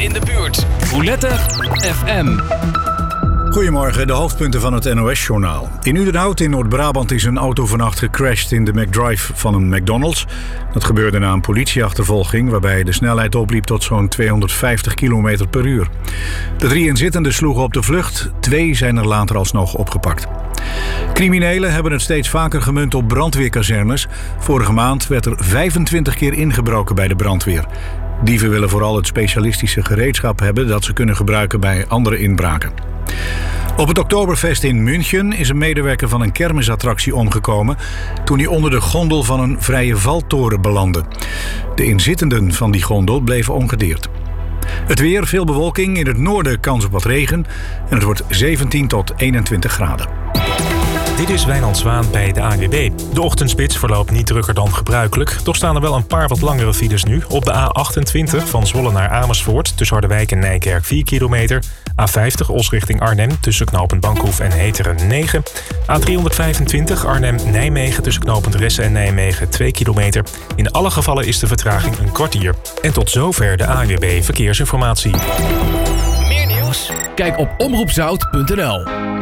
in de buurt. Roulette FM. Goedemorgen, de hoofdpunten van het NOS-journaal. In Udenhout in Noord-Brabant is een auto vannacht gecrashed in de McDrive van een McDonald's. Dat gebeurde na een politieachtervolging waarbij de snelheid opliep tot zo'n 250 km per uur. De 3 inzittenden sloegen op de vlucht, 2 zijn er later alsnog opgepakt. Criminelen hebben het steeds vaker gemunt op brandweerkazernes. Vorige maand werd er 25 keer ingebroken bij de brandweer. Dieven willen vooral het specialistische gereedschap hebben dat ze kunnen gebruiken bij andere inbraken. Op het Oktoberfest in München is een medewerker van een kermisattractie omgekomen toen hij onder de gondel van een vrije valtoren belandde. De inzittenden van die gondel bleven ongedeerd. Het weer, veel bewolking, in het noorden kans op wat regen en het wordt 17 tot 21 graden. Dit is Wijnand Zwaan bij de ANWB. De ochtendspits verloopt niet drukker dan gebruikelijk. Toch staan er wel een paar wat langere files nu. Op de A28 van Zwolle naar Amersfoort tussen Harderwijk en Nijkerk 4 kilometer. A50 Os richting Arnhem tussen knooppunt Bankhoef en Heteren 9. A325 Arnhem-Nijmegen tussen knooppunt Ressen en Nijmegen 2 kilometer. In alle gevallen is de vertraging een kwartier. En tot zover de ANWB Verkeersinformatie. Meer nieuws? Kijk op omroepzout.nl.